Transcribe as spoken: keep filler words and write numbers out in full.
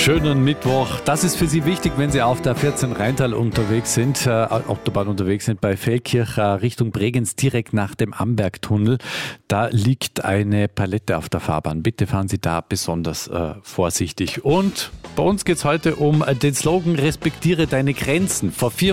Schönen Mittwoch. Das ist für Sie wichtig, wenn Sie auf der vierzehn Rheintal unterwegs sind, äh, Autobahn unterwegs sind, bei Feldkirch äh, Richtung Bregenz, direkt nach dem Ambergtunnel. Da liegt eine Palette auf der Fahrbahn. Bitte fahren Sie da besonders äh, vorsichtig. Und bei uns geht es heute um den Slogan Respektiere deine Grenzen. Vor vier